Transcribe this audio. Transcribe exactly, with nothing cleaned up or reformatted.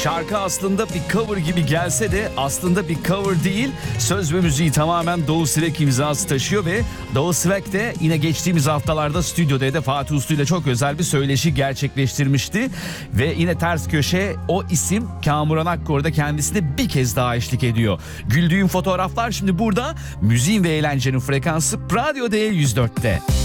Şarkı aslında bir cover gibi gelse de aslında bir cover değil. Söz ve müziği tamamen Doğu Sivek imzası taşıyor ve Doğu Sivek de yine geçtiğimiz haftalarda stüdyoda da Fatih Uslu ile çok özel bir söyleşi gerçekleştirmişti. Ve yine ters köşe o isim Kamuran Akkor da kendisine bir kez daha eşlik ediyor. Güldüğüm fotoğraflar şimdi burada. Müziğin ve eğlencenin frekansı Radyo D yüz dörtte.